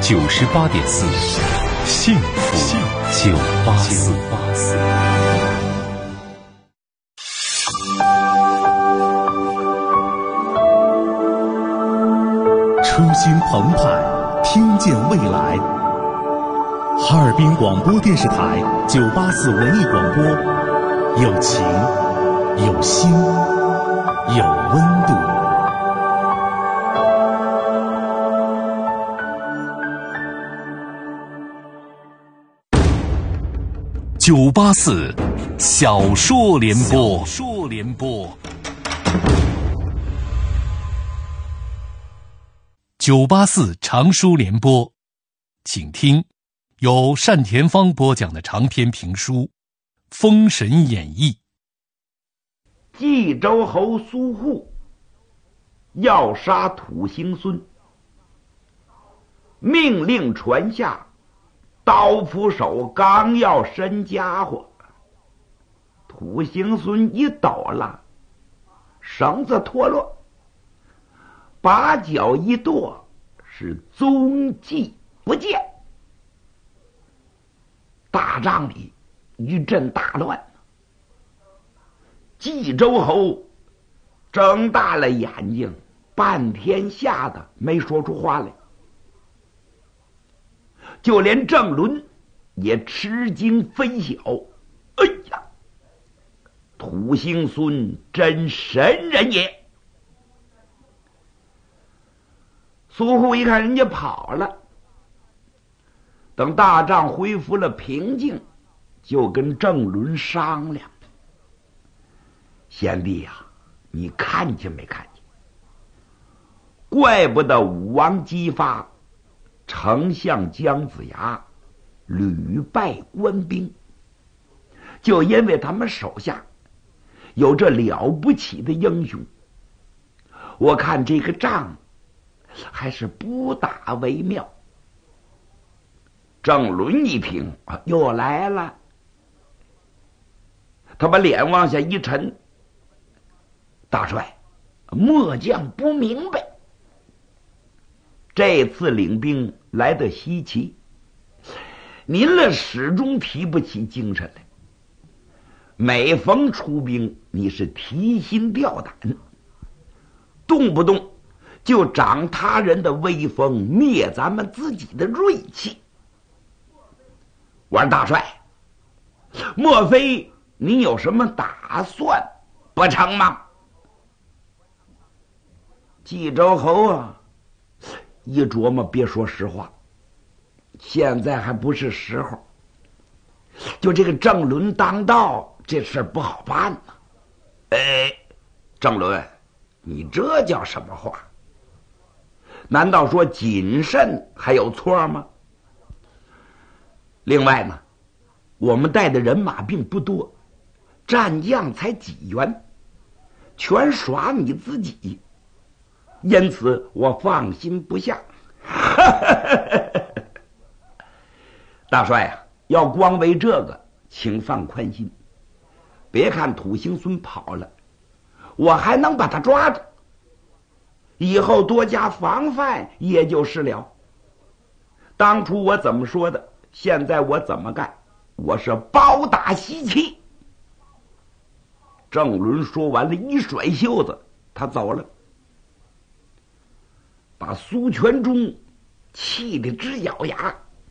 98.4，幸福984。 初心澎湃，听见未来。哈尔滨广播电视台984文艺广播，有情，有心，有温度。 984小说联播。984长书联播，请听由单田芳播讲的长篇评书《封神演义》。 冀州侯苏护要杀土行孙，命令传下，刀斧手刚要伸家伙，土行孙一抖了，绳子脱落，把脚一跺，是踪迹不见。大帐里一阵大乱，冀州侯睁大了眼睛，半天吓得没说出话来。就连郑伦也吃惊非小，哎呀，土行孙真神人也！苏护一看人家跑了，等大帐恢复了平静，就跟郑伦商量：贤弟呀，你看见没看见？怪不得武王姬发、丞相姜子牙屡败官兵，就因为他们手下有这了不起的英雄。我看这个仗还是不打为妙。郑伦一听，又来了，他把脸往下一沉：大帅，末将不明白，这次领兵来得稀奇，您了始终提不起精神来。每逢出兵，你是提心吊胆，动不动就长他人的威风，灭咱们自己的锐气。我说大帅，莫非您有什么打算不成吗？冀州侯啊一琢磨，别说实话，现在还不是时候。就这个郑伦当道，这事不好办呐。郑伦，你这叫什么话？难道说谨慎还有错吗？另外呢，我们带的人马并不多，战将才几员，全耍你自己，因此我放心不下。大帅啊，要光为这个，请放宽心。别看土行孙跑了，我还能把他抓住，以后多加防范也就是了。当初我怎么说的，现在我怎么干，我是包打西岐。郑伦说完了，一甩袖子，他走了，把苏全忠气得直咬牙，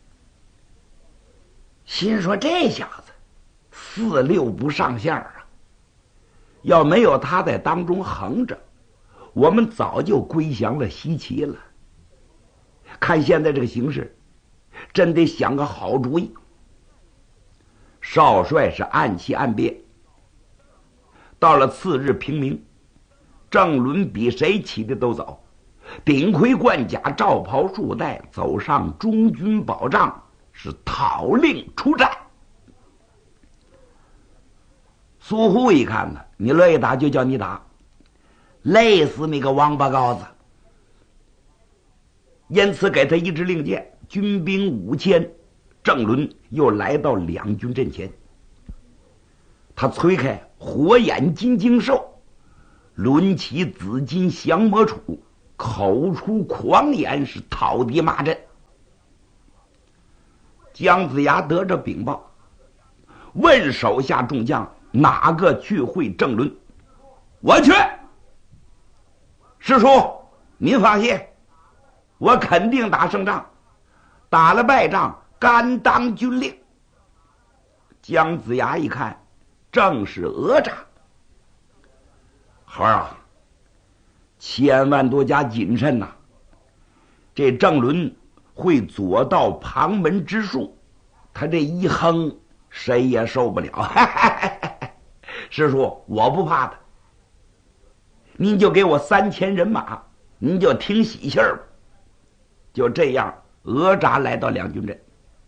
心说这小子4、6不上线啊！要没有他在当中横着，我们早就归降了西岐了。看现在这个形势，真得想个好主意。少帅是暗气暗憋。到了次日平明，郑伦比谁起的都早，顶盔贯甲，罩袍束带，走上中军保障，是讨令出战。苏护一看呢，你乐意打就叫你打，累死你个王八羔子！因此给他一支令箭，军兵5000。郑伦又来到两军阵前，他催开火眼金睛兽，抡起紫金降魔杵，口出狂言，是讨敌骂阵。 姜子牙得着禀报，问手下众将哪个去会郑伦。我去。师叔，您放心，我肯定打胜仗，打了败仗甘当军令。姜子牙一看，正是哪吒。孩儿啊，千万多加谨慎呐！这郑伦会左道旁门之术，他这一哼，谁也受不了。师叔，我不怕他，您就给我3000人马，您就听喜气儿吧。就这样，哪吒来到两军阵，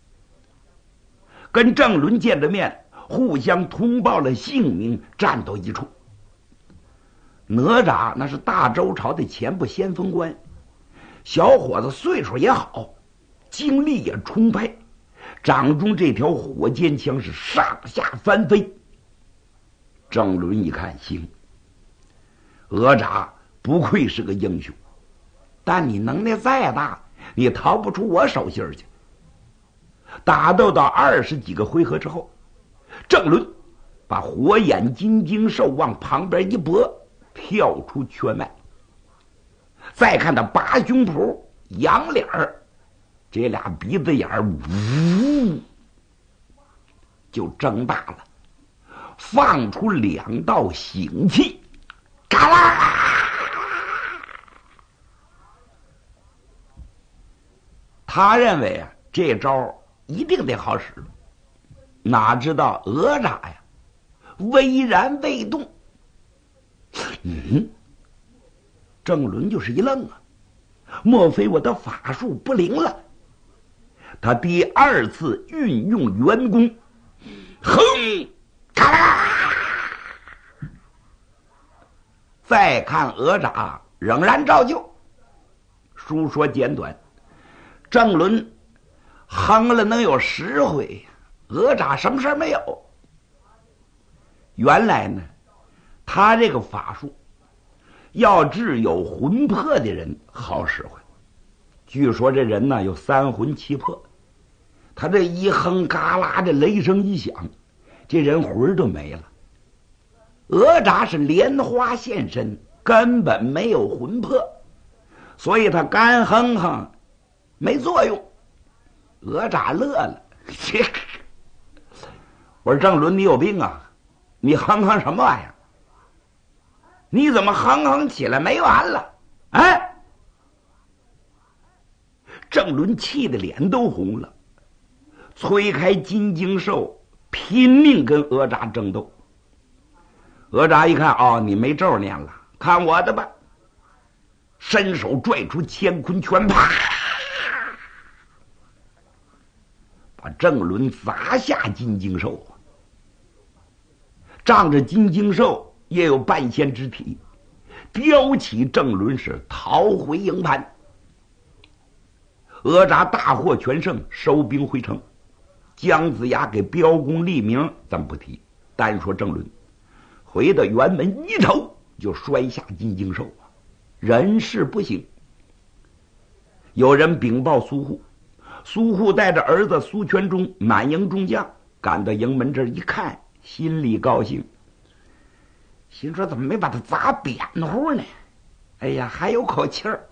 跟郑伦见着面，互相通报了姓名，战斗一处。哪吒那是大周朝的前部先锋官，小伙子岁数也好，精力也充沛，掌中这条火尖枪是上下翻飞。郑伦一看，行，哪吒不愧是个英雄，但你能耐再大，你逃不出我手心去。打斗到20几个回合之后，郑伦把火眼金睛兽往旁边一拨，跳出圈外。再看他拔胸脯扬脸儿，这俩鼻子眼儿呜就睁大了，放出2道腥气，嘎啦！他认为啊，这招一定得好使，哪知道哪吒呀巍然未动。郑伦就是一愣啊，莫非我的法术不灵了？他第2次运用元功，哼，咔啦！再看哪吒仍然照旧。书说简短，郑伦哼了能有10回，哪吒什么事没有。原来呢，他这个法术要治有魂魄的人好使唤。据说这人呢有3魂7魄，他这一哼嘎啦的雷声一响，这人魂都没了。哪吒是莲花现身，根本没有魂魄，所以他干哼哼没作用。哪吒乐了，我说郑伦，你有病啊，你哼哼什么玩意儿？你怎么哼哼起来没完了？哎，郑伦气得脸都红了，催开金睛兽，拼命跟哪吒争斗。哪吒一看，哦，你没咒念了，看我的吧！伸手拽出乾坤圈，啪，把郑伦砸下金睛兽。仗着金睛兽也有半仙之体，叼起郑伦是逃回营盘。哪吒大获全胜，收兵回城。姜子牙给标功立名，咱不提，单说郑伦回到辕门一瞅，就摔下金睛兽，人事不省。有人禀报苏护，苏护带着儿子苏全忠满营众将赶到营门这儿一看，心里高兴，心说怎么没把他砸扁乎呢？哎呀，还有口气儿。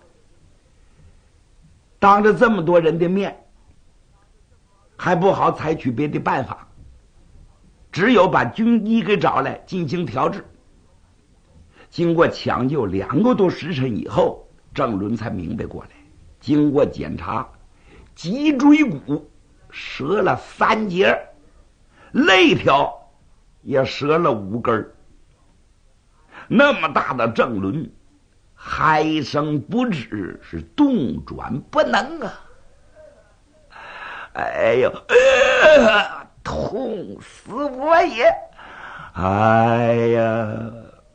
当着这么多人的面，还不好采取别的办法，只有把军医给找来进行调治。经过抢救2个多时辰以后，郑伦才明白过来，经过检查，脊椎骨折了3节，肋条也折了5根。那么大的郑伦嗨声不止，是动转不能啊！哎呦，痛死我也！哎呀，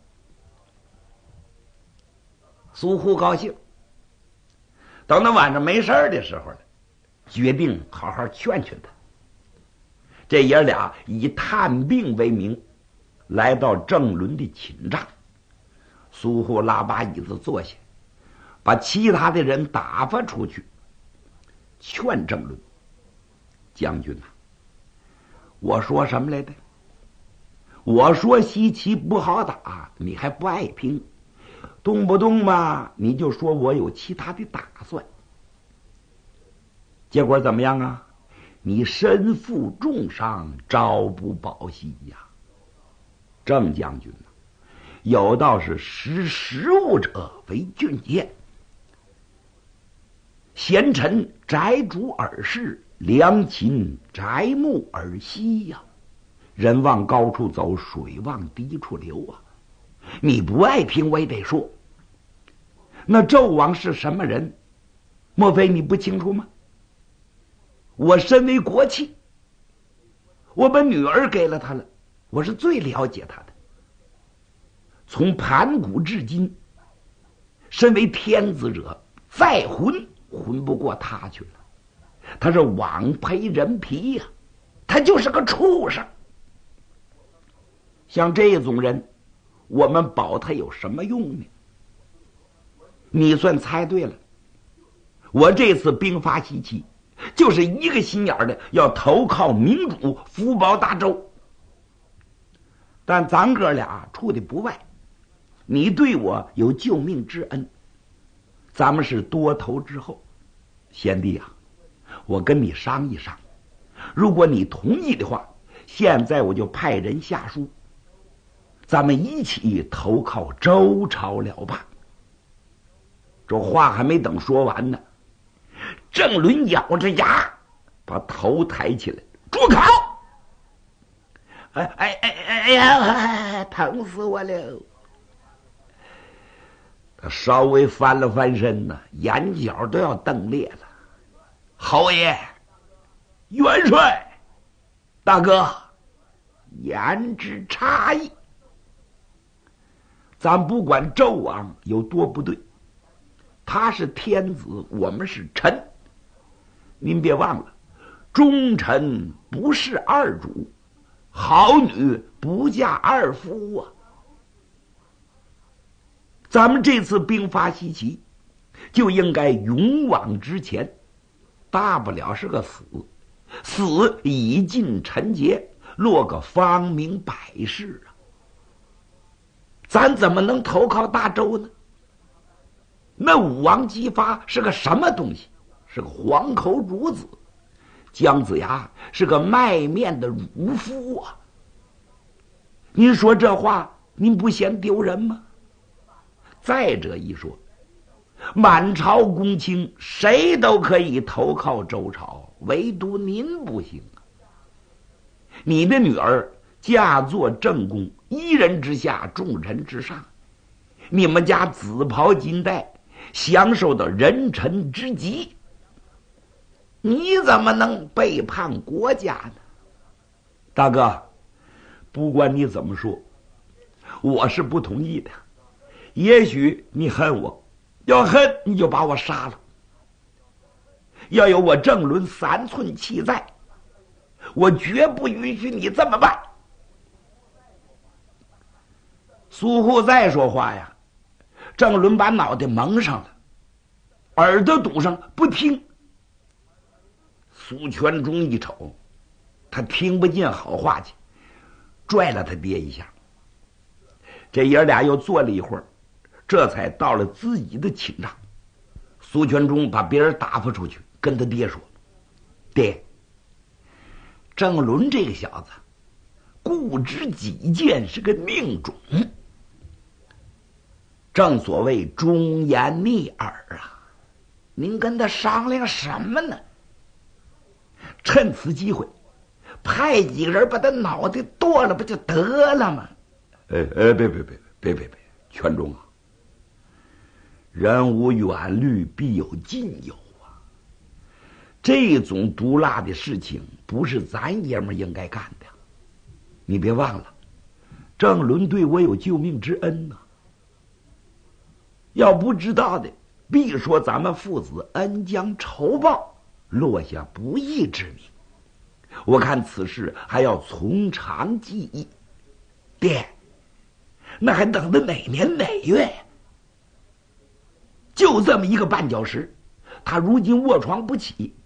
苏护高兴。等到晚上没事的时候呢，决定好好劝劝他。这爷俩以探病为名，来到郑伦的寝帐。苏护拉把椅子坐下，把其他的人打发出去，劝郑伦。 将军呐，我说什么来的？我说西岐不好打，你还不爱拼，动不动嘛你就说我有其他的打算。结果怎么样啊？你身负重伤，朝不保夕呀！郑将军呐，有道是识时务者为俊杰。贤臣宅主而事，良禽宅木而息呀。人往高处走，水往低处流啊！你不爱拼，我也得说。那纣王是什么人？莫非你不清楚吗？我身为国戚，我把女儿给了他了，我是最了解他的。从盘古至今，身为天子者，再混不过他去了。他是枉配人皮呀，他就是个畜生。像这种人，我们保他有什么用呢？你算猜对了，我这次兵发西岐，就是一个心眼的要投靠明主，福保大周。但咱哥俩处的不外，你对我有救命之恩，咱们是多头之后。贤弟啊，我跟你商议商，如果你同意的话，现在我就派人下书，咱们一起投靠周朝了吧。这话还没等说完呢，郑伦咬着牙把头抬起来，住口！哎呀，疼死我了！他稍微翻了翻身呢，眼角都要瞪裂了。侯爷、元帅、大哥，言之差异。咱不管纣王有多不对，他是天子，我们是臣。您别忘了，忠臣不是二主，好女不嫁二夫啊。咱们这次兵发西岐，就应该勇往直前，大不了是个死，死以尽臣节，落个方明百世啊。咱怎么能投靠大周呢？那武王姬发是个什么东西？是个黄口孺子。姜子牙是个卖面的儒夫啊。您说这话，您不嫌丢人吗？再者一说，满朝公卿谁都可以投靠周朝，唯独您不行啊。你的女儿嫁作正宫，一人之下，众人之上，你们家紫袍金带，享受到人臣之极，你怎么能背叛国家呢？大哥，不管你怎么说，我是不同意的。也许你恨我，要恨你就把我杀了。要有我郑伦3寸气在，我绝不允许你这么办。苏护再说话呀，郑伦把脑袋蒙上了，耳朵堵上不听。苏全忠一瞅，他听不进好话去，拽了他爹一下。这爷俩又坐了一会儿，这才到了自己的寝帐。苏全忠把别人打发出去，跟他爹说：“爹，郑伦这个小子固执己见，是个佞种。正所谓忠言逆耳啊，您跟他商量什么呢？趁此机会派几个人把他脑袋剁了不就得了吗？”别，全忠啊！人无远虑，必有近忧啊！这种毒辣的事情不是咱爷们应该干的。你别忘了，郑伦对我有救命之恩呐。要不知道的，必说咱们父子恩将仇报，落下不义之名。我看此事还要从长计议。爹，那还等到哪年哪月呀？就这么一个绊脚石，他如今卧床不起，